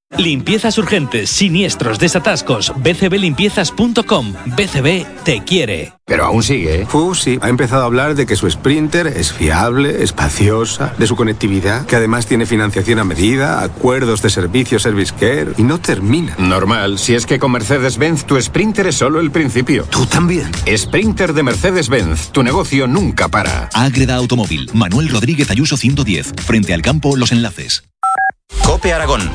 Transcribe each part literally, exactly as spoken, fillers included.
Limpiezas urgentes, siniestros, desatascos, b c b limpiezas punto com. B C B te quiere. Pero aún sigue, ¿eh? Uh, sí. Ha empezado a hablar de que su Sprinter es fiable, espaciosa, de su conectividad, que además tiene financiación a medida, acuerdos de servicio Service Care, y no termina. Normal, si es que con Mercedes-Benz tu Sprinter es solo el principio. ¿Tú también? Sprinter de Mercedes-Benz, tu negocio nunca para. Ágreda Automóvil, Manuel Rodríguez Ayuso ciento diez, frente al campo Los Enlaces. COPE Aragón.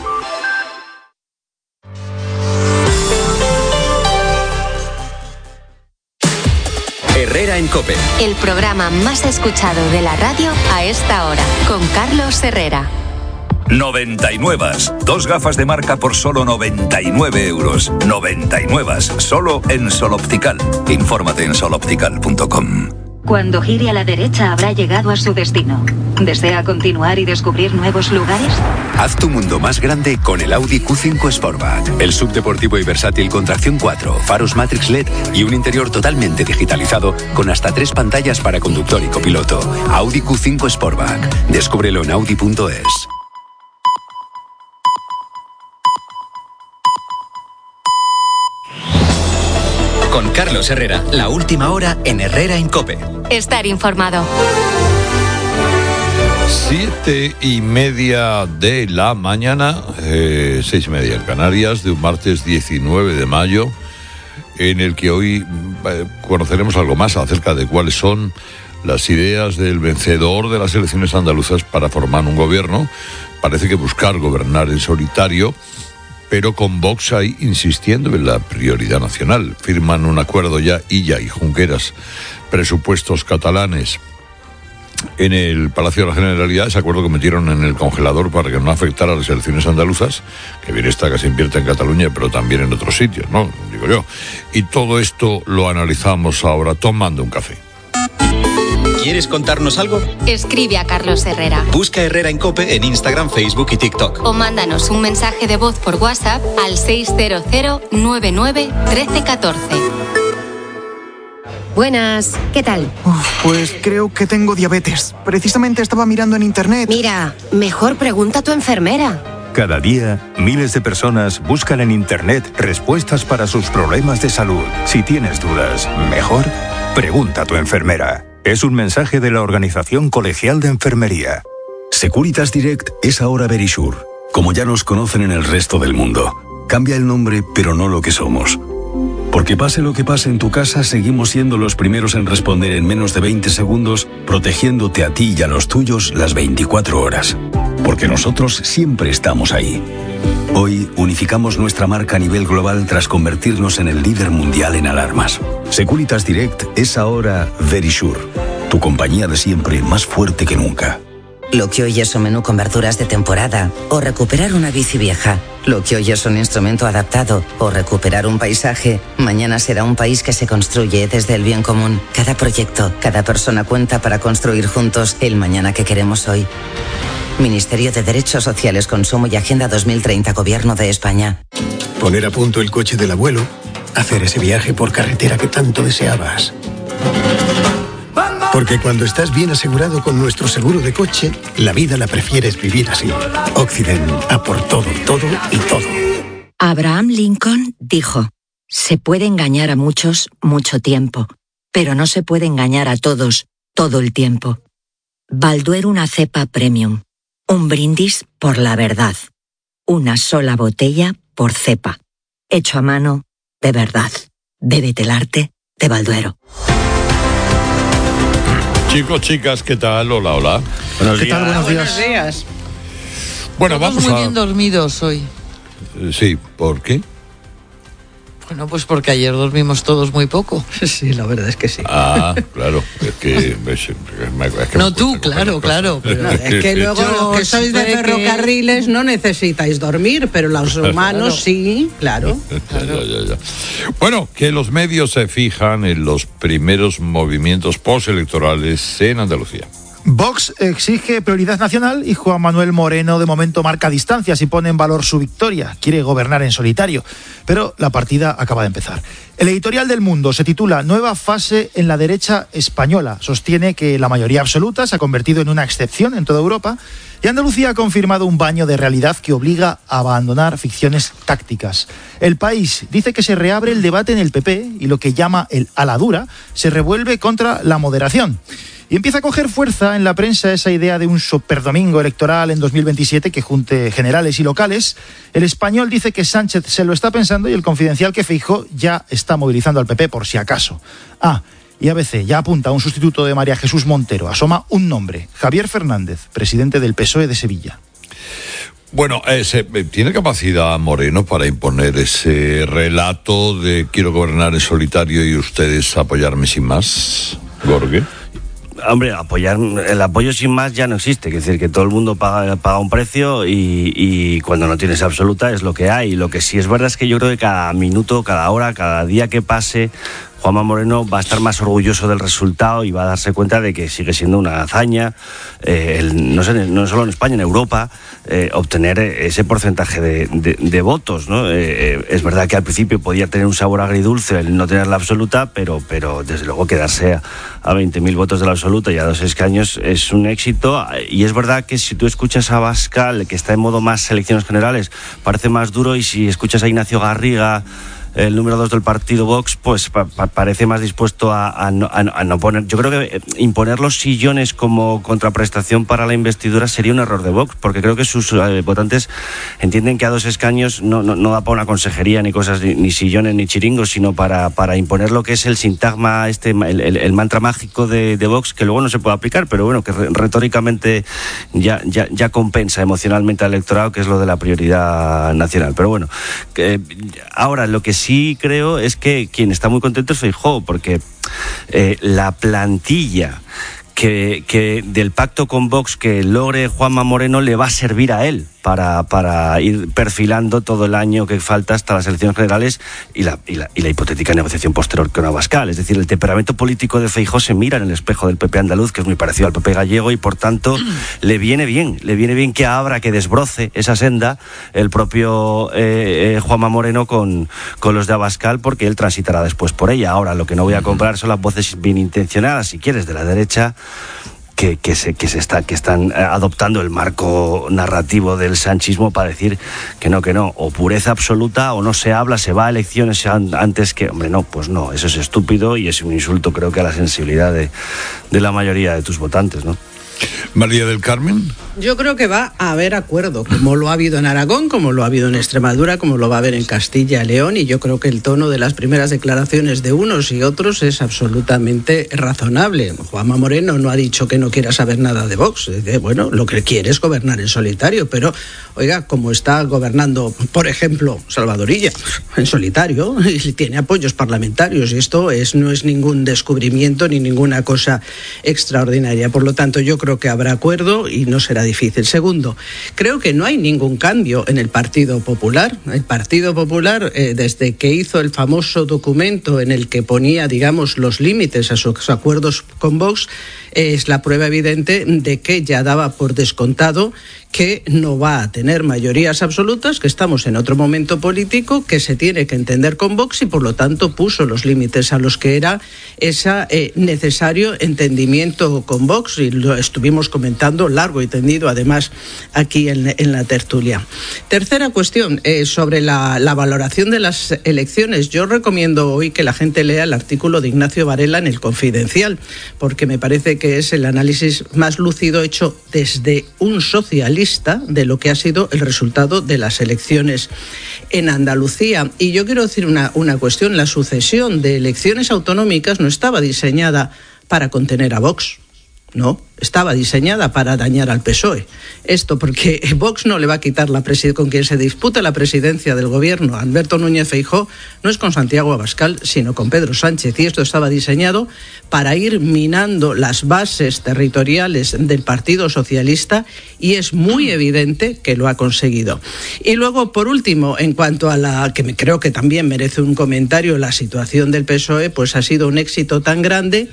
Herrera en COPE. El programa más escuchado de la radio a esta hora, con Carlos Herrera. noventa y nueve. Dos gafas de marca por solo noventa y nueve euros. noventa y nueve. Solo en Sol Optical. Infórmate en sol optical punto com. Cuando gire a la derecha habrá llegado a su destino. ¿Desea continuar y descubrir nuevos lugares? Haz tu mundo más grande con el Audi Q cinco Sportback. El subdeportivo y versátil con tracción cuatro, faros Matrix L E D y un interior totalmente digitalizado con hasta tres pantallas para conductor y copiloto. Audi Q cinco Sportback. Descúbrelo en audi punto es. Con Carlos Herrera, la última hora en Herrera en COPE. Estar informado. Siete y media de la mañana, eh, seis y media en Canarias, de un martes diecinueve de mayo, en el que hoy eh, conoceremos algo más acerca de cuáles son las ideas del vencedor de las elecciones andaluzas para formar un gobierno. Parece que buscar gobernar en solitario, pero con Vox ahí insistiendo en la prioridad nacional. Firman un acuerdo ya Illa y Junqueras, presupuestos catalanes en el Palacio de la Generalidad, ese acuerdo que metieron en el congelador para que no afectara a las elecciones andaluzas, que bien está que se invierta en Cataluña, pero también en otros sitios, ¿no? Digo yo. Y todo esto lo analizamos ahora tomando un café. ¿Quieres contarnos algo? Escribe a Carlos Herrera. Busca Herrera en COPE en Instagram, Facebook y TikTok. O mándanos un mensaje de voz por WhatsApp al seis cero cero nueve nueve uno tres uno cuatro. Buenas, ¿qué tal? Uf, pues creo que tengo diabetes. Precisamente estaba mirando en internet. Mira, mejor pregunta a tu enfermera. Cada día, miles de personas buscan en internet respuestas para sus problemas de salud. Si tienes dudas, mejor pregunta a tu enfermera. Es un mensaje de la Organización Colegial de Enfermería. Securitas Direct es ahora Verisure, como ya nos conocen en el resto del mundo. Cambia el nombre, pero no lo que somos. Porque pase lo que pase en tu casa, seguimos siendo los primeros en responder en menos de veinte segundos, protegiéndote a ti y a los tuyos las veinticuatro horas. Porque nosotros siempre estamos ahí. Hoy unificamos nuestra marca a nivel global tras convertirnos en el líder mundial en alarmas. Securitas Direct es ahora Verisure, tu compañía de siempre más fuerte que nunca. Lo que hoy es un menú con verduras de temporada o recuperar una bici vieja. Lo que hoy es un instrumento adaptado o recuperar un paisaje, mañana será un país que se construye desde el bien común. Cada proyecto, cada persona cuenta para construir juntos el mañana que queremos hoy. Ministerio de Derechos Sociales, Consumo y Agenda dos mil treinta, Gobierno de España. Poner a punto el coche del abuelo, hacer ese viaje por carretera que tanto deseabas. Porque cuando estás bien asegurado con nuestro seguro de coche, la vida la prefieres vivir así. Occident, a por todo, todo y todo. Abraham Lincoln dijo: se puede engañar a muchos mucho tiempo, pero no se puede engañar a todos todo el tiempo. Balduero, una cepa premium. Un brindis por la verdad. Una sola botella por cepa. Hecho a mano, de verdad. Bébete el arte de Balduero. Chicos, chicas, ¿qué tal? Hola, hola. Buenos ¿Qué días. tal? Buenos días. Buenos días. Bueno, Todos vamos muy a... bien dormidos hoy. Sí, ¿por qué? Bueno, pues porque ayer dormimos todos muy poco. Sí, la verdad es que sí. Ah, claro. Es que... Es, es que no tú, claro, claro. Pero es que luego los que sois de ferrocarriles que... no necesitáis dormir, pero los humanos claro. sí, claro. claro. Ya, ya, ya. Bueno, que los medios se fijan en los primeros movimientos postelectorales en Andalucía. Vox exige prioridad nacional y Juan Manuel Moreno de momento marca distancias y pone en valor su victoria. Quiere gobernar en solitario, pero la partida acaba de empezar. El editorial del Mundo se titula Nueva fase en la derecha española. Sostiene que la mayoría absoluta se ha convertido en una excepción en toda Europa y Andalucía ha confirmado un baño de realidad que obliga a abandonar ficciones tácticas. El País dice que se reabre el debate en el P P y lo que llama el ala dura se revuelve contra la moderación. Y empieza a coger fuerza en la prensa esa idea de un superdomingo electoral en dos mil veintisiete que junte generales y locales. El Español dice que Sánchez se lo está pensando y el Confidencial que Feijóo ya está movilizando al P P por si acaso. Ah, y A B C ya apunta a un sustituto de María Jesús Montero. Asoma un nombre, Javier Fernández, presidente del P S O E de Sevilla. Bueno, ese, ¿tiene capacidad Moreno para imponer ese relato de quiero gobernar en solitario y ustedes apoyarme sin más, Gorge? Hombre, apoyar, el apoyo sin más ya no existe, es decir, que todo el mundo paga, paga un precio y, y cuando no tienes absoluta es lo que hay. Lo que sí es verdad es que yo creo que cada minuto, cada hora, cada día que pase, Juanma Moreno va a estar más orgulloso del resultado y va a darse cuenta de que sigue siendo una hazaña, eh, el, no sé, no solo en España, en Europa, eh, obtener ese porcentaje de, de, de votos, ¿no? Eh, es verdad que al principio podía tener un sabor agridulce el no tener la absoluta, pero, pero desde luego quedarse a, a veinte mil votos de la absoluta y a dos escaños es un éxito. Y es verdad que si tú escuchas a Abascal, que está en modo más elecciones generales, parece más duro, y si escuchas a Ignacio Garriga, el número dos del partido Vox, pues pa- pa- parece más dispuesto a, a, no, a, a no poner. Yo creo que imponer los sillones como contraprestación para la investidura sería un error de Vox, porque creo que sus eh, votantes entienden que a dos escaños no, no, no da para una consejería ni cosas, ni, ni sillones ni chiringos, sino para, para imponer lo que es el sintagma, este, el, el, el mantra mágico de, de Vox, que luego no se puede aplicar, pero bueno, que re- retóricamente ya, ya, ya compensa emocionalmente al electorado, que es lo de la prioridad nacional. Pero bueno, que, ahora lo que sí Sí creo es que quien está muy contento es Feijóo, porque eh, la plantilla que, que del pacto con Vox que logre Juanma Moreno le va a servir a él para, para ir perfilando todo el año que falta hasta las elecciones generales y la, y la, y la hipotética negociación posterior con Abascal. Es decir, el temperamento político de Feijóo se mira en el espejo del P P andaluz, que es muy parecido al P P gallego, y por tanto le viene bien, le viene bien que abra, que desbroce esa senda el propio eh, eh, Juanma Moreno con, con los de Abascal, porque él transitará después por ella. Ahora, lo que no voy a comprar son las voces bien intencionadas, si quieres, de la derecha, que, que, se, que, se está, que están adoptando el marco narrativo del sanchismo para decir que no, que no, o pureza absoluta, o no se habla, se va a elecciones antes que... Hombre, no, pues no, eso es estúpido y es un insulto, creo que a la sensibilidad de, de la mayoría de tus votantes, ¿no? María del Carmen. Yo creo que va a haber acuerdo, como lo ha habido en Aragón, como lo ha habido en Extremadura, como lo va a haber en Castilla y León, y yo creo que el tono de las primeras declaraciones de unos y otros es absolutamente razonable. Juanma Moreno no ha dicho que no quiera saber nada de Vox. Dice, bueno, lo que quiere es gobernar en solitario, pero, oiga, como está gobernando, por ejemplo, Salvador Illa, en solitario, y tiene apoyos parlamentarios, y esto es, no es ningún descubrimiento ni ninguna cosa extraordinaria. Por lo tanto, yo creo que habrá acuerdo y no será difícil. Segundo, creo que no hay ningún cambio en el Partido Popular. El Partido Popular, eh, desde que hizo el famoso documento en el que ponía, digamos, los límites a sus acuerdos con Vox, eh, es la prueba evidente de que ya daba por descontado que no va a tener mayorías absolutas, que estamos en otro momento político, que se tiene que entender con Vox, y por lo tanto puso los límites a los que era ese eh, necesario entendimiento con Vox, y lo estuvimos comentando largo y tendido además aquí en, en la tertulia. Tercera cuestión, eh, sobre la, la valoración de las elecciones. Yo recomiendo hoy que la gente lea el artículo de Ignacio Varela en El Confidencial, porque me parece que es el análisis más lúcido hecho desde un socialista de lo que ha sido el resultado de las elecciones en Andalucía. Y yo quiero decir una, una cuestión: la sucesión de elecciones autonómicas no estaba diseñada para contener a Vox, no, estaba diseñada para dañar al P S O E. Esto porque Vox no le va a quitar la presidencia, con quien se disputa la presidencia del gobierno, Alberto Núñez Feijóo, no es con Santiago Abascal, sino con Pedro Sánchez, y esto estaba diseñado para ir minando las bases territoriales del Partido Socialista, y es muy evidente que lo ha conseguido. Y luego, por último, en cuanto a la, que me creo que también merece un comentario, la situación del P S O E, pues ha sido un éxito tan grande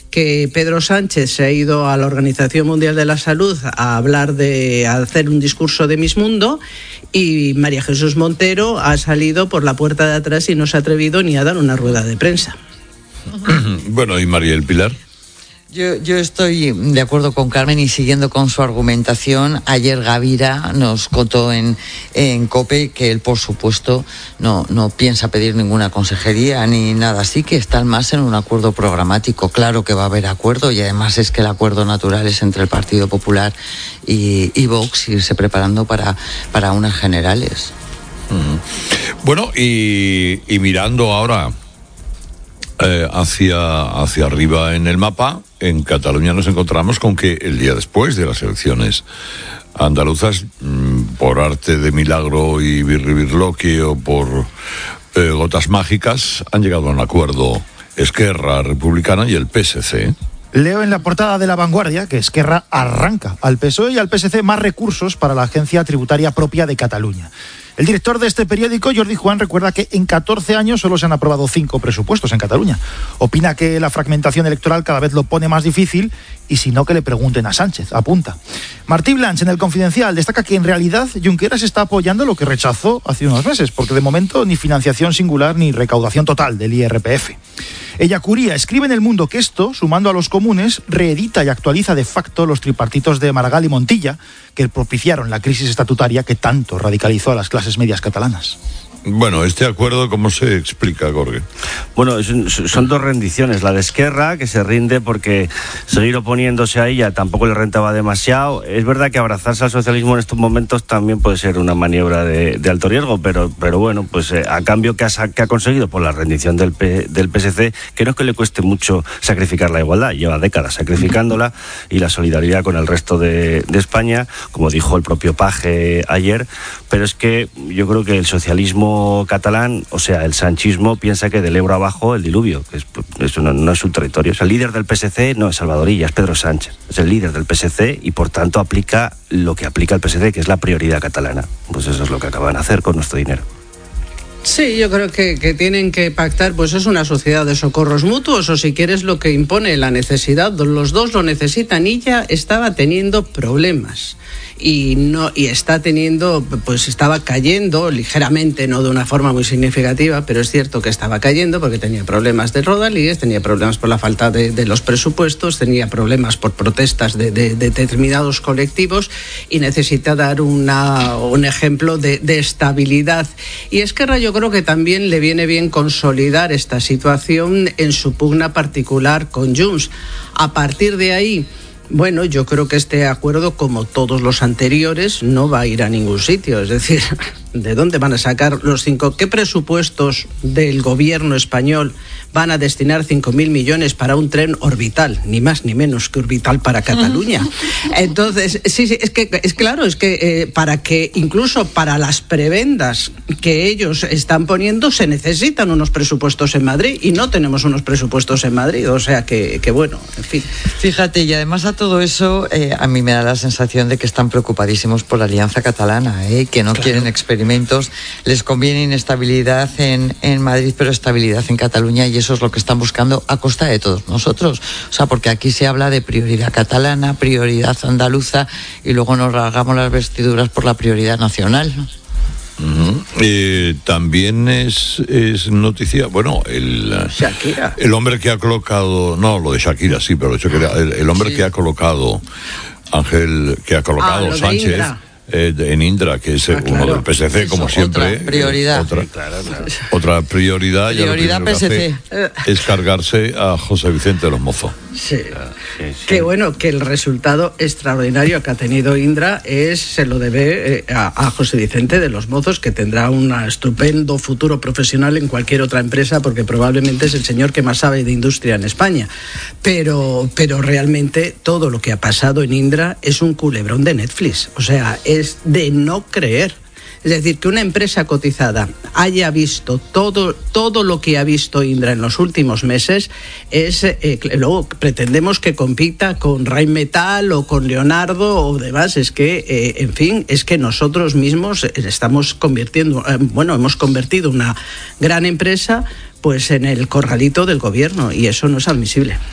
que Pedro Sánchez se ha ido a la Organización Mundial de la Salud a hablar de, a hacer un discurso de Miss Mundo, y María Jesús Montero ha salido por la puerta de atrás y no se ha atrevido ni a dar una rueda de prensa. Bueno, ¿y María del Pilar? Yo, yo estoy de acuerdo con Carmen y siguiendo con su argumentación. Ayer Gavira nos contó en, en COPE que él, por supuesto, no, no piensa pedir ninguna consejería ni nada así, que están más en un acuerdo programático. Claro que va a haber acuerdo, y además es que el acuerdo natural es entre el Partido Popular y, y Vox, irse preparando para, para unas generales. Uh-huh. Bueno, y, y mirando ahora Eh, hacia, hacia arriba en el mapa, en Cataluña nos encontramos con que el día después de las elecciones andaluzas, mmm, por arte de milagro y birribirloqui o por eh, gotas mágicas, han llegado a un acuerdo Esquerra Republicana y el P S C. Leo en la portada de La Vanguardia que Esquerra arranca al P S O E y al P S C más recursos para la agencia tributaria propia de Cataluña. El director de este periódico, Jordi Juan, recuerda que en catorce años solo se han aprobado cinco presupuestos en Cataluña. Opina que la fragmentación electoral cada vez lo pone más difícil, y si no, que le pregunten a Sánchez, apunta. Martí Blanch, en El Confidencial, destaca que en realidad Junqueras está apoyando lo que rechazó hace unos meses, porque de momento ni financiación singular ni recaudación total del I R P F. Ella Curía escribe en El Mundo que esto, sumando a los comunes, reedita y actualiza de facto los tripartitos de Maragall y Montilla, que propiciaron la crisis estatutaria que tanto radicalizó a las clases medias catalanas. Bueno, este acuerdo, ¿cómo se explica, Jorge? Bueno, son, son dos rendiciones. La de Esquerra, que se rinde porque seguir oponiéndose a ella tampoco le rentaba demasiado. Es verdad que abrazarse al socialismo en estos momentos también puede ser una maniobra de, de alto riesgo, pero, pero bueno, pues eh, a cambio que ha, que ha conseguido por la rendición del, P, del P S C, que no es que le cueste mucho sacrificar la igualdad, lleva décadas sacrificándola, y la solidaridad con el resto de, de España, como dijo el propio Page ayer, pero es que yo creo que el socialismo catalán, o sea, el sanchismo, piensa que del Ebro abajo el diluvio, que es, eso no, no es su territorio. O sea, el líder del P S C no es Salvador Illa, es Pedro Sánchez. Es el líder del P S C y por tanto aplica lo que aplica el P S C, que es la prioridad catalana. Pues eso es lo que acaban de hacer con nuestro dinero. Sí, yo creo que, que tienen que pactar, pues es una sociedad de socorros mutuos, o si quieres lo que impone la necesidad, los dos lo necesitan. Ella estaba teniendo problemas y no y está teniendo, pues estaba cayendo ligeramente, no de una forma muy significativa, pero es cierto que estaba cayendo porque tenía problemas de rodalíes, tenía problemas por la falta de, de los presupuestos, tenía problemas por protestas de, de, de determinados colectivos, y necesita dar una, un ejemplo de, de estabilidad. Y Esquerra, yo creo que también le viene bien consolidar esta situación en su pugna particular con Junts. A partir de ahí, bueno, yo creo que este acuerdo, como todos los anteriores, no va a ir a ningún sitio. Es decir, ¿de dónde van a sacar los cinco? ¿Qué presupuestos del gobierno español van a destinar cinco mil millones para un tren orbital? Ni más ni menos que orbital para Cataluña. Entonces, sí, sí, es que es claro, es que eh, para que incluso para las prebendas que ellos están poniendo se necesitan unos presupuestos en Madrid, y no tenemos unos presupuestos en Madrid. O sea que, que bueno, en fin. Fíjate, y además a todo eso, eh, a mí me da la sensación de que están preocupadísimos por la Alianza Catalana, eh, que no claro. quieren experimentos, les conviene inestabilidad en, en Madrid, pero estabilidad en Cataluña, y eso es lo que están buscando a costa de todos nosotros. O sea, porque aquí se habla de prioridad catalana, prioridad andaluza, y luego nos rasgamos las vestiduras por la prioridad nacional, ¿no? Uh-huh. Eh, también es, es noticia, bueno, el, Shakira. el hombre que ha colocado, no, lo de Shakira sí, pero Shakira, el, el hombre sí. que ha colocado, Ángel, que ha colocado ah, Sánchez eh, en Indra, que es ah, uno claro. del P S C, Eso, como siempre. Otra prioridad. Eh, otra, sí, claro, claro. otra prioridad. Prioridad P S C. Que es cargarse a José Vicente Los Mozos. Sí. Sí, sí. Que bueno, que el resultado extraordinario que ha tenido Indra es se lo debe eh, a, a José Vicente de Los Mozos, que tendrá un estupendo futuro profesional en cualquier otra empresa, porque probablemente es el señor que más sabe de industria en España. Pero, pero realmente todo lo que ha pasado en Indra es un culebrón de Netflix. O sea, es de no creer. Es decir, que una empresa cotizada haya visto todo, todo lo que ha visto Indra en los últimos meses, es eh, luego pretendemos que compita con Rheinmetall o con Leonardo o demás. Es que, eh, en fin, es que nosotros mismos estamos convirtiendo, eh, bueno, hemos convertido una gran empresa pues en el corralito del gobierno, y eso no es admisible.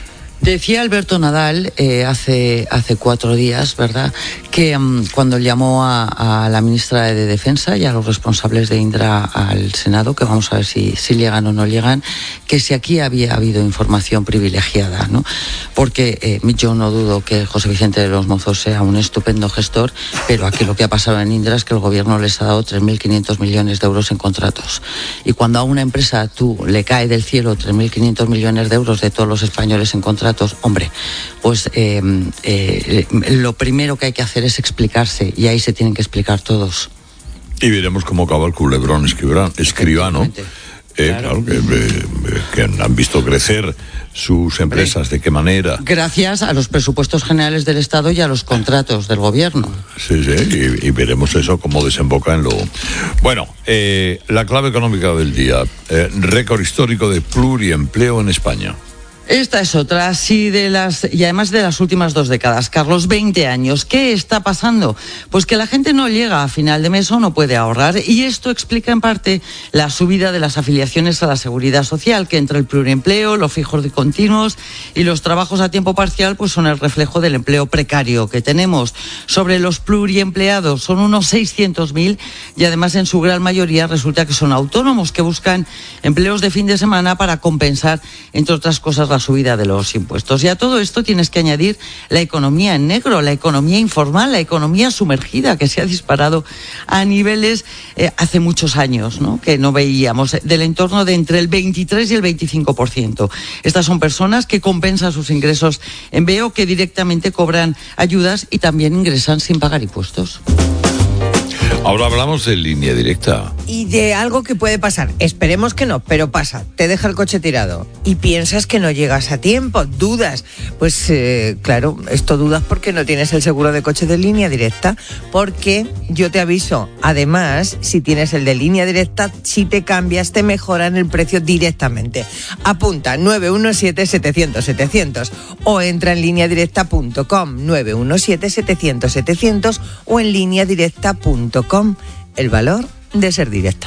Decía Alberto Nadal eh, hace, hace cuatro días, ¿verdad?, que um, cuando llamó a, a la ministra de Defensa y a los responsables de Indra al Senado, que vamos a ver si, si llegan o no llegan, que si aquí había habido información privilegiada, ¿no? Porque eh, yo no dudo que José Vicente de los Mozos sea un estupendo gestor, pero aquí lo que ha pasado en Indra es que el gobierno les ha dado tres mil quinientos millones de euros en contratos. Y cuando a una empresa tú le cae del cielo tres mil quinientos millones de euros de todos los españoles en contratos, hombre, pues eh, eh, lo primero que hay que hacer es explicarse, y ahí se tienen que explicar todos. Y veremos cómo acaba el culebrón escribano, eh, claro, que, eh, que han visto crecer sus empresas, de qué manera. Gracias a los presupuestos generales del Estado y a los contratos del gobierno. Sí, sí, y, y veremos eso cómo desemboca en lo... Bueno, eh, la clave económica del día, eh, récord histórico de pluriempleo en España. Esta es otra, sí, de las, y además de las últimas dos décadas, Carlos, veinte años. ¿Qué está pasando? Pues que la gente no llega a final de mes o no puede ahorrar, y esto explica en parte la subida de las afiliaciones a la Seguridad Social, que entre el pluriempleo, los fijos de continuos y los trabajos a tiempo parcial, pues son el reflejo del empleo precario que tenemos. Sobre los pluriempleados son unos seiscientos mil, y además en su gran mayoría resulta que son autónomos que buscan empleos de fin de semana para compensar, entre otras cosas, la subida de los impuestos. Y a todo esto tienes que añadir la economía en negro, la economía informal, la economía sumergida, que se ha disparado a niveles eh, hace muchos años, ¿no?, que no veíamos, del entorno de entre el veintitrés y el veinticinco por ciento. Estas son personas que compensan sus ingresos en B E O, que directamente cobran ayudas y también ingresan sin pagar impuestos. Ahora hablamos de línea directa. Y de algo que puede pasar. Esperemos que no, pero pasa. Te deja el coche tirado y piensas que no llegas a tiempo. Dudas. Pues eh, claro, esto dudas porque no tienes el seguro de coche de línea directa. Porque yo te aviso, además, si tienes el de línea directa, si te cambias, te mejoran el precio directamente. Apunta nueve uno siete, setecientos, setecientos o entra en línea directa punto com, nueve uno siete, setecientos, setecientos o en línea directa punto com. El valor de ser directo.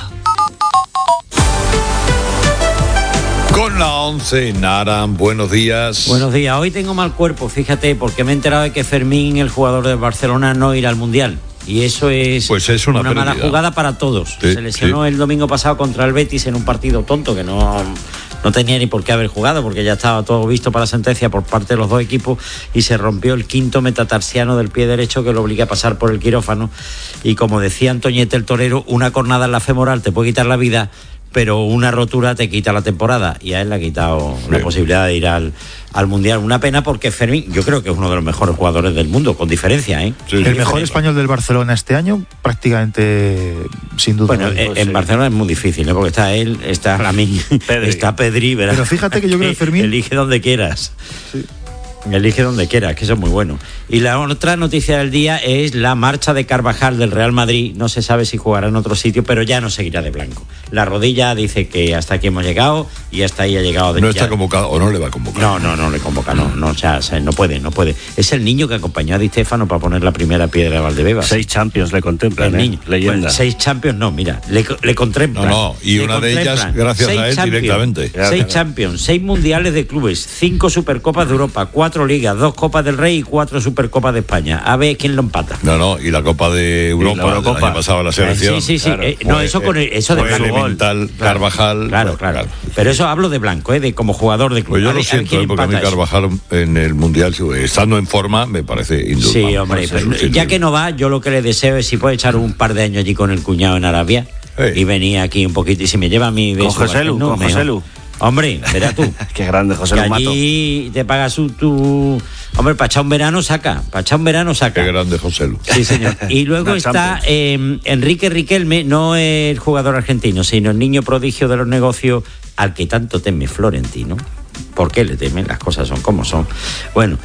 Con la once, Naran, buenos días. Buenos días. Hoy tengo mal cuerpo, fíjate, porque me he enterado de que Fermín, el jugador del Barcelona, no irá al Mundial. Y eso es, pues es una, una mala jugada para todos. Sí, Se lesionó sí. el domingo pasado contra el Betis en un partido tonto que no, no tenía ni por qué haber jugado, porque ya estaba todo visto para sentencia por parte de los dos equipos, y se rompió el quinto metatarsiano del pie derecho, que lo obliga a pasar por el quirófano. Y como decía Antoñete el torero, una cornada en la femoral te puede quitar la vida, pero una rotura te quita la temporada, y a él le ha quitado Bien. la posibilidad de ir al, al Mundial. Una pena, porque Fermín, yo creo que es uno de los mejores jugadores del mundo, con diferencia, ¿eh? Sí, el sí, mejor sí. español del Barcelona este año, prácticamente, sin duda. Bueno, en, en Barcelona es muy difícil, ¿eh? Porque está él, está Lamine, está Pedri, ¿verdad? Pero fíjate que yo creo que Fermín... Elige donde quieras. Sí. Elige donde quieras, que eso es muy bueno. Y la otra noticia del día es la marcha de Carvajal del Real Madrid. No se sabe si jugará en otro sitio, pero ya no seguirá de blanco. La rodilla dice que hasta aquí hemos llegado, y hasta ahí ha llegado. De ¿No está ya... convocado o no le va a convocar? No, no, no le convoca, no, no, o sea, o sea, no puede, no puede. Es el niño que acompañó a Di Stéfano para poner la primera piedra de Valdebebas. Seis Champions le contemplan, el niño. ¿eh? Leyenda. Bueno, seis Champions, no, mira, le, le contemplan. No, no, y una de ellas gracias seis a él Champions, directamente. Seis claro. Champions, seis mundiales de clubes, cinco Supercopas de Europa, cuatro ligas, dos Copas del Rey y cuatro Supercopas de España. A ver quién lo empata. No, no, y la Copa de Europa, la Eurocopa. Del año pasado la selección. Sí, sí, sí. Claro. Eh, no, eso con el, eso de blanco. Elemental, Carvajal. Claro, claro, claro. Pero eso hablo de blanco, ¿eh? De como jugador de club. Pues yo lo siento, ¿eh? Porque a mí Carvajal en el Mundial, estando en forma, me parece indudable. Sí, hombre, pero ya indudable. Que no va, yo lo que le deseo es si puede echar un par de años allí con el cuñado en Arabia, hey. Y venir aquí un poquito, y si me lleva a mi beso. Con José Lu, con José Lu. Hombre, verás tú. Qué grande, José Lu Mato. Allí te pagas tu, tu... Hombre, para echar un verano saca. Para echar un verano saca. Qué grande, José Lu. Sí, señor. Y luego está eh, Enrique Riquelme, no el jugador argentino, sino el niño prodigio de los negocios al que tanto teme Florentino. ¿Por qué le temen? Las cosas son como son. Bueno,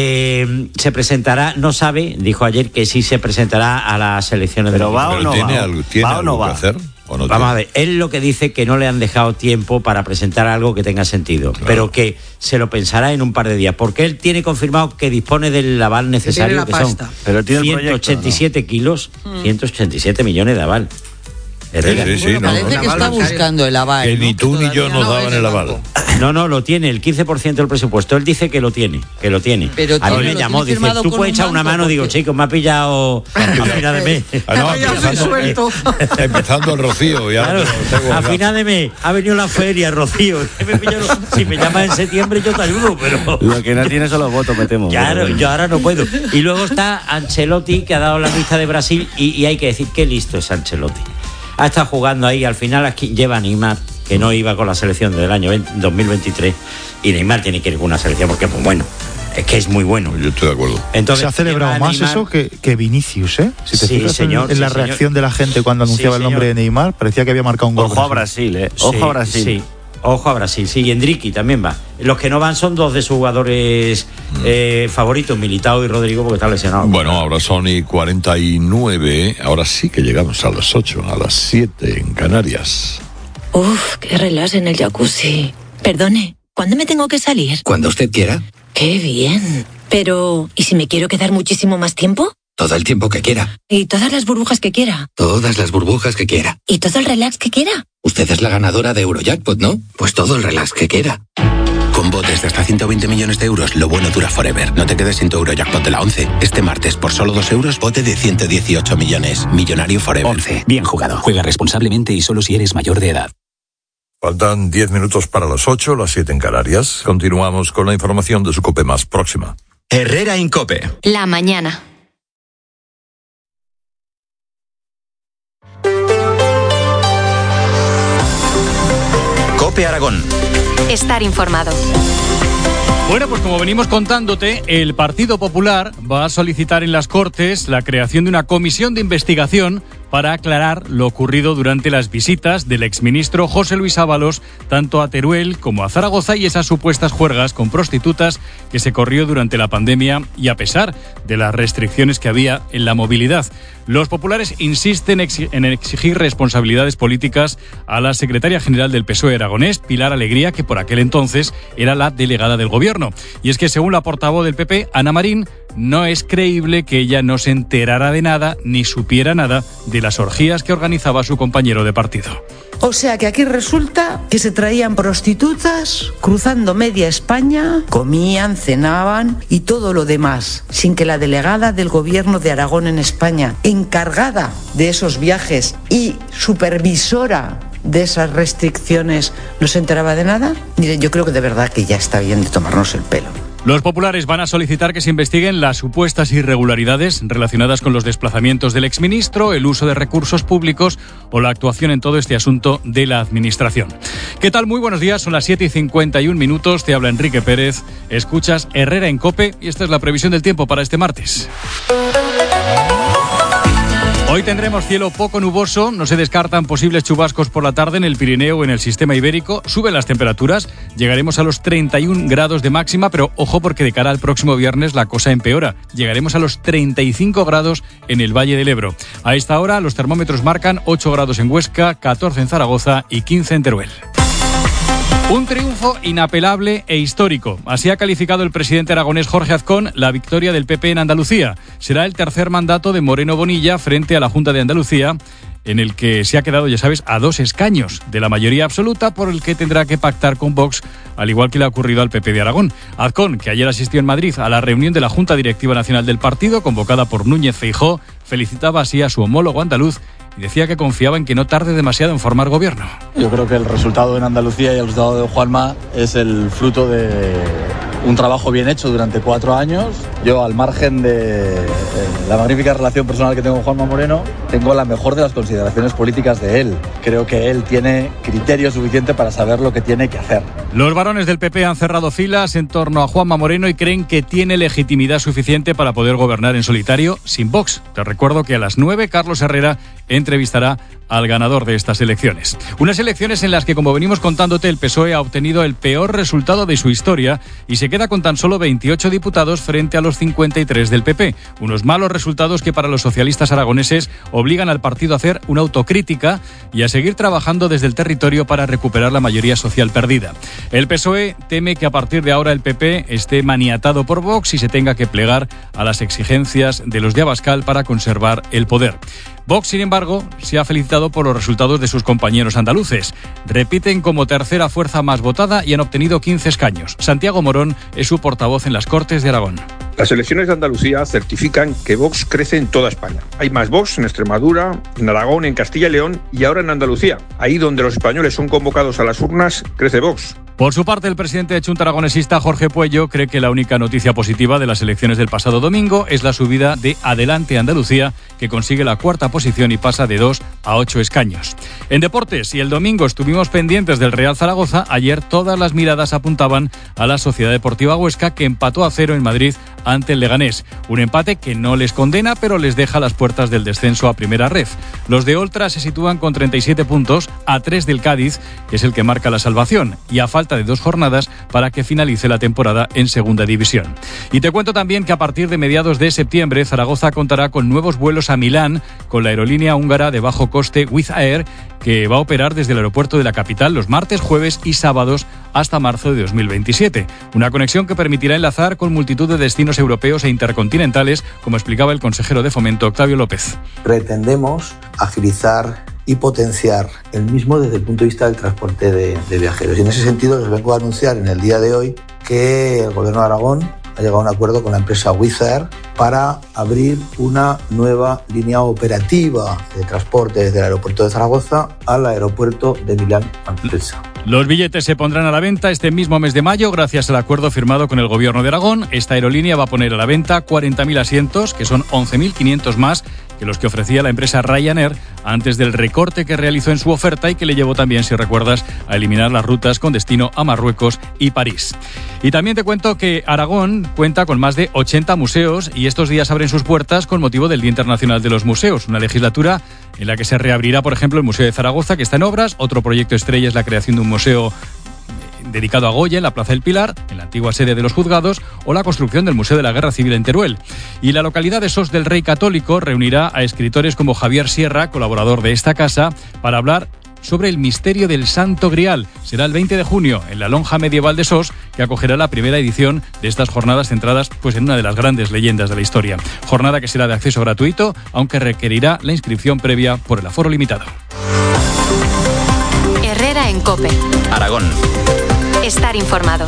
eh, se presentará, no sabe, dijo ayer que sí se presentará a las elecciones. Pero de va o no ¿tiene va? algo, ¿tiene ¿Va algo o no va? que hacer? ¿O no Vamos tiene? a ver, él lo que dice que no le han dejado tiempo para presentar algo que tenga sentido, claro. Pero que se lo pensará en un par de días, porque él tiene confirmado que dispone del aval necesario, que son Pero tiene ciento ochenta y siete proyecto, ¿no? kilos, mm. ciento ochenta y siete millones de aval. Sí, sí, sí, bueno, no, parece no, que está buscando el aval. Que ni ¿no? tú que ni yo nos no daban el aval. No, no, lo tiene, el quince por ciento del presupuesto. Él dice que lo tiene, que lo tiene. Pero a mí tiene, me llamó, dice, firmado tú con puedes un echar una banco, mano. porque- Digo, chico, me ha pillado a final de mes. Ah, no, empezando, empezando el Rocío. Ya Claro, te lo tengo a ya. final de mes ha venido la feria, Rocío. Que me pillo- si me llamas en septiembre yo te ayudo, pero... Lo que no tiene son los votos, me temo. Claro, yo ahora no puedo. Y luego está Ancelotti, que ha dado la lista de Brasil, y, y hay que decir qué listo es Ancelotti. Ha estado jugando ahí, al final aquí lleva a Neymar, que no iba con la selección del año veinte dos mil veintitrés, y Neymar tiene que ir con una selección porque, pues bueno, es que es muy bueno. Yo estoy de acuerdo. Entonces, se ha celebrado lleva a más Neymar- eso que, que Vinicius, ¿eh? Si te Sí, fijas en- señor, en, la sí, reacción señor. de la gente cuando anunciaba Sí, el nombre señor. de Neymar, parecía que había marcado un gol. Ojo a Brasil, ¿eh? Ojo Sí, a Brasil. Sí. Ojo a Brasil, sí, y Endricky también va. Los que no van son dos de sus jugadores eh, favoritos, Militao y Rodrigo, porque están lesionados. Bueno, ahora son y cuarenta y nueve. Ahora sí que llegamos a las ocho, a las siete en Canarias. Uf, qué relax en el jacuzzi. Perdone, ¿cuándo me tengo que salir? Cuando usted quiera, Qué bien. Pero, ¿y si me quiero quedar muchísimo más tiempo? todo el tiempo que quiera, ¿Y todas las burbujas que quiera? todas las burbujas que quiera. ¿Y todo el relax que quiera? Usted es la ganadora de Eurojackpot, ¿no? Pues todo el relax que quiera. Con botes de hasta ciento veinte millones de euros, lo bueno dura forever. No te quedes sin tu Eurojackpot de la once. Este martes, por solo dos euros, bote de ciento dieciocho millones. Millonario forever. once. Bien jugado. Juega responsablemente y solo si eres mayor de edad. Faltan diez minutos para las ocho, las siete en Canarias. Continuamos con la información de su COPE más próxima. Herrera Incope. La mañana. Cope Aragón. Estar informado. Bueno, pues como venimos contándote, el Partido Popular va a solicitar en las Cortes la creación de una comisión de investigación para aclarar lo ocurrido durante las visitas del exministro José Luis Ábalos tanto a Teruel como a Zaragoza y esas supuestas juergas con prostitutas que se corrió durante la pandemia y a pesar de las restricciones que había en la movilidad. Los populares insisten en exigir responsabilidades políticas a la secretaria general del P S O E aragonés, Pilar Alegría, que por aquel entonces era la delegada del gobierno. Y es que según la portavoz del P P, Ana Marín, no es creíble que ella no se enterara de nada ni supiera nada de las orgías que organizaba su compañero de partido. O sea que aquí resulta que se traían prostitutas cruzando media España, comían, cenaban y todo lo demás, sin que la delegada del gobierno de Aragón en España, encargada de esos viajes y supervisora de esas restricciones, no se enteraba de nada. Miren, yo creo que de verdad que ya está bien de tomarnos el pelo. Los populares van a solicitar que se investiguen las supuestas irregularidades relacionadas con los desplazamientos del exministro, el uso de recursos públicos o la actuación en todo este asunto de la administración. ¿Qué tal? Muy buenos días, son las siete y cincuenta y un minutos, te habla Enrique Pérez, escuchas Herrera en COPE y esta es la previsión del tiempo para este martes. Hoy tendremos cielo poco nuboso, no se descartan posibles chubascos por la tarde en el Pirineo o en el sistema ibérico, suben las temperaturas, llegaremos a los treinta y un grados de máxima, pero ojo porque de cara al próximo viernes la cosa empeora, llegaremos a los treinta y cinco grados en el Valle del Ebro. A esta hora los termómetros marcan ocho grados en Huesca, catorce en Zaragoza y quince en Teruel. Un triunfo inapelable e histórico. Así ha calificado el presidente aragonés Jorge Azcón la victoria del P P en Andalucía. Será el tercer mandato de Moreno Bonilla frente a la Junta de Andalucía, en el que se ha quedado, ya sabes, a dos escaños de la mayoría absoluta, por el que tendrá que pactar con Vox, al igual que le ha ocurrido al P P de Aragón. Azcón, que ayer asistió en Madrid a la reunión de la Junta Directiva Nacional del partido, convocada por Núñez Feijóo, felicitaba así a su homólogo andaluz y decía que confiaba en que no tarde demasiado en formar gobierno. Yo creo que el resultado en Andalucía y el resultado de Juanma es el fruto de un trabajo bien hecho durante cuatro años. Yo, al margen de la magnífica relación personal que tengo con Juanma Moreno, tengo la mejor de las consideraciones políticas de él. Creo que él tiene criterio suficiente para saber lo que tiene que hacer. Los varones del P P han cerrado filas en torno a Juanma Moreno y creen que tiene legitimidad suficiente para poder gobernar en solitario sin Vox. Te recuerdo que a las nueve Carlos Herrera entrevistará al ganador de estas elecciones. Unas elecciones en las que, como venimos contándote, el P S O E ha obtenido el peor resultado de su historia y se queda con tan solo veintiocho diputados frente a los cincuenta y tres del P P. Unos malos resultados que para los socialistas aragoneses obligan al partido a hacer una autocrítica y a seguir trabajando desde el territorio para recuperar la mayoría social perdida. El P S O E teme que a partir de ahora el P P esté maniatado por Vox y se tenga que plegar a las exigencias de los de Abascal para conservar el poder. Vox, sin embargo, se ha felicitado por los resultados de sus compañeros andaluces. Repiten como tercera fuerza más votada y han obtenido quince escaños. Santiago Morón es su portavoz en las Cortes de Aragón. Las elecciones de Andalucía certifican que Vox crece en toda España. Hay más Vox en Extremadura, en Aragón, en Castilla y León y ahora en Andalucía. Ahí donde los españoles son convocados a las urnas, crece Vox. Por su parte, el presidente de Chunta Aragonesista, Jorge Puello, cree que la única noticia positiva de las elecciones del pasado domingo es la subida de Adelante Andalucía, que consigue la cuarta posición y pasa de dos a ocho escaños. En deportes, y el domingo estuvimos pendientes del Real Zaragoza, ayer todas las miradas apuntaban a la Sociedad Deportiva Huesca, que empató a cero en Madrid ante el Leganés. Un empate que no les condena, pero les deja las puertas del descenso a primera ref. Los de Oltra se sitúan con treinta y siete puntos, a tres del Cádiz, que es el que marca la salvación, y a falta de dos jornadas para que finalice la temporada en Segunda División. Y te cuento también que a partir de mediados de septiembre, Zaragoza contará con nuevos vuelos a Milán con la aerolínea húngara de bajo coste Wizz Air, que va a operar desde el aeropuerto de la capital los martes, jueves y sábados hasta marzo de dos mil veintisiete. Una conexión que permitirá enlazar con multitud de destinos europeos e intercontinentales, como explicaba el consejero de Fomento, Octavio López. Pretendemos agilizar y potenciar el mismo desde el punto de vista del transporte de, de viajeros. Y en ese sentido les vengo a anunciar en el día de hoy que el Gobierno de Aragón ha llegado a un acuerdo con la empresa Wizz Air para abrir una nueva línea operativa de transporte desde el aeropuerto de Zaragoza al aeropuerto de Milán-Malpensa. Los billetes se pondrán a la venta este mismo mes de mayo gracias al acuerdo firmado con el Gobierno de Aragón. Esta aerolínea va a poner a la venta cuarenta mil asientos, que son once mil quinientos más que los que ofrecía la empresa Ryanair antes del recorte que realizó en su oferta y que le llevó también, si recuerdas, a eliminar las rutas con destino a Marruecos y París. Y también te cuento que Aragón cuenta con más de ochenta museos y estos días abren sus puertas con motivo del Día Internacional de los Museos, una legislatura en la que se reabrirá, por ejemplo, el Museo de Zaragoza, que está en obras. Otro proyecto estrella es la creación de un museo dedicado a Goya en la Plaza del Pilar, en la antigua sede de los juzgados, o la construcción del Museo de la Guerra Civil en Teruel. Y la localidad de Sos del Rey Católico reunirá a escritores como Javier Sierra, colaborador de esta casa, para hablar sobre el misterio del Santo Grial. Será el veinte de junio en la Lonja Medieval de Sos, que acogerá la primera edición de estas jornadas centradas pues, en una de las grandes leyendas de la historia. Jornada que será de acceso gratuito, aunque requerirá la inscripción previa por el aforo limitado. Herrera en COPE. Aragón. Estar informado.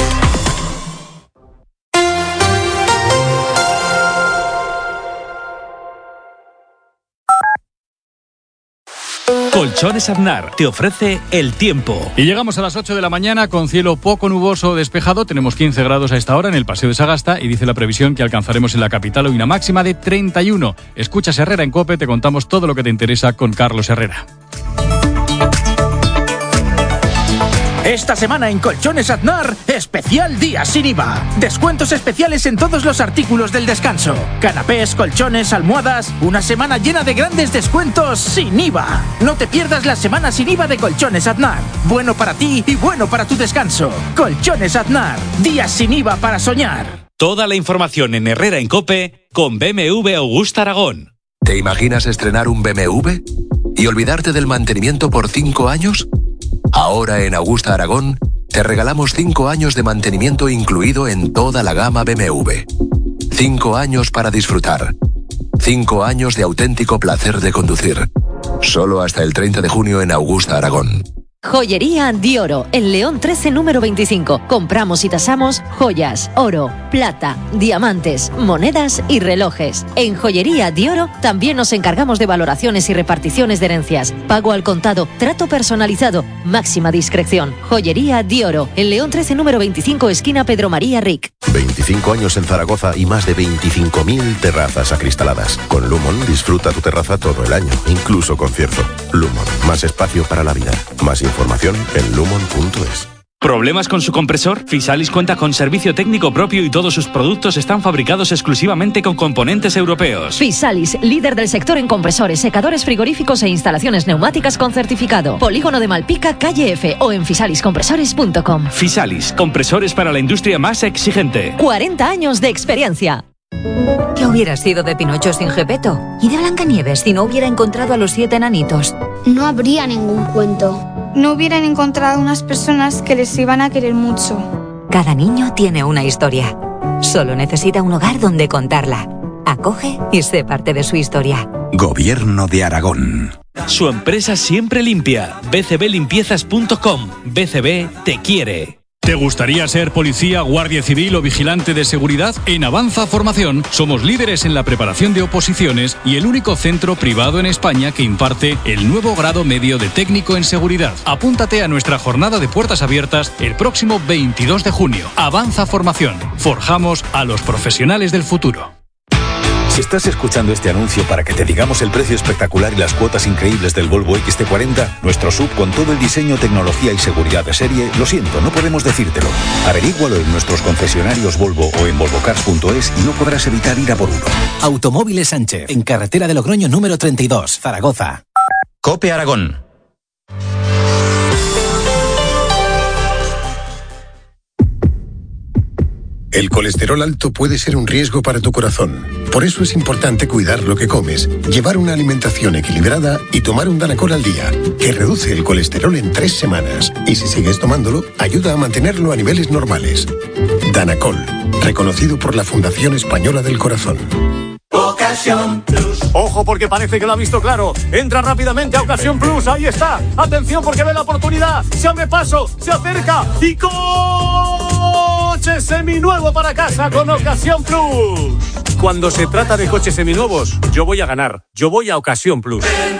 Colchones Aznar te ofrece el tiempo. Y llegamos a las ocho de la mañana con cielo poco nuboso despejado. Tenemos quince grados a esta hora en el Paseo de Sagasta y dice la previsión que alcanzaremos en la capital hoy una máxima de treinta y uno. Escuchas Herrera en COPE, te contamos todo lo que te interesa con Carlos Herrera. Esta semana en Colchones Aznar, especial día sin I V A. Descuentos especiales en todos los artículos del descanso. Canapés, colchones, almohadas. Una semana llena de grandes descuentos sin I V A. No te pierdas la semana sin I V A de Colchones Aznar. Bueno para ti y bueno para tu descanso. Colchones Aznar. Días sin I V A para soñar. Toda la información en Herrera en COPE con B M W Augusta Aragón. ¿Te imaginas estrenar un B M W y olvidarte del mantenimiento por cinco años? Ahora en Augusta Aragón te regalamos cinco años de mantenimiento incluido en toda la gama B M W. Cinco años para disfrutar. Cinco años de auténtico placer de conducir. Solo hasta el treinta de junio en Augusta Aragón. Joyería Di Oro, en León trece número veinticinco. Compramos y tasamos joyas, oro, plata, diamantes, monedas y relojes. En Joyería Di Oro también nos encargamos de valoraciones y reparticiones de herencias. Pago al contado, trato personalizado, máxima discreción. Joyería Di Oro, en León trece número veinticinco, esquina Pedro María Ric. veinticinco años en Zaragoza y más de veinticinco mil terrazas acristaladas. Con Lumon disfruta tu terraza todo el año, incluso con cierzo. Lumon, más espacio para la vida. Más información en lumon punto es. ¿Problemas con su compresor? Fisalis cuenta con servicio técnico propio y todos sus productos están fabricados exclusivamente con componentes europeos. Fisalis, líder del sector en compresores, secadores frigoríficos e instalaciones neumáticas con certificado. Polígono de Malpica, calle F o en fisalis compresores punto com. Fisalis, compresores para la industria más exigente. cuarenta años de experiencia. ¿Qué hubiera sido de Pinocho sin Gepetto? ¿Y de Blancanieves si no hubiera encontrado a los siete enanitos? No habría ningún cuento. No hubieran encontrado unas personas que les iban a querer mucho. Cada niño tiene una historia. Solo necesita un hogar donde contarla. Acoge acoge y sé parte de su historia. Gobierno de Aragón. Su empresa siempre limpia. b c b limpiezas punto com. B C B te quiere. ¿Te gustaría ser policía, guardia civil o vigilante de seguridad? En Avanza Formación somos líderes en la preparación de oposiciones y el único centro privado en España que imparte el nuevo grado medio de técnico en seguridad. Apúntate a nuestra jornada de puertas abiertas el próximo veintidós de junio. Avanza Formación. Forjamos a los profesionales del futuro. Si estás escuchando este anuncio para que te digamos el precio espectacular y las cuotas increíbles del Volvo X C cuarenta, nuestro S U V con todo el diseño, tecnología y seguridad de serie, lo siento, no podemos decírtelo. Averígualo en nuestros concesionarios Volvo o en volvocars punto es y no podrás evitar ir a por uno. Automóviles Sánchez, en carretera de Logroño número treinta y dos, Zaragoza. COPE Aragón. El colesterol alto puede ser un riesgo para tu corazón. Por eso es importante cuidar lo que comes, llevar una alimentación equilibrada y tomar un Danacol al día, que reduce el colesterol en tres semanas. Y si sigues tomándolo, ayuda a mantenerlo a niveles normales. Danacol, reconocido por la Fundación Española del Corazón. Ocasión Plus. Ojo porque parece que lo ha visto claro. Entra rápidamente a Ocasión Plus. Ahí está. Atención porque ve la oportunidad. Se abre paso, se acerca y coche seminuevo para casa con Ocasión Plus. Cuando se trata de coches seminuevos, yo voy a ganar. Yo voy a Ocasión Plus. Ven